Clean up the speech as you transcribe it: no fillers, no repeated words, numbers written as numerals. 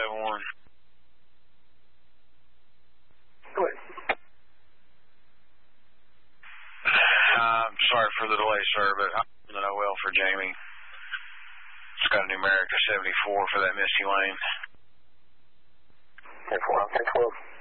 7-1. Go ahead. I'm sorry for the delay, sir, but I'm in the OL for Jamie. It's got a numeric of 74 for that Misty Lane. 10-4, 10-12.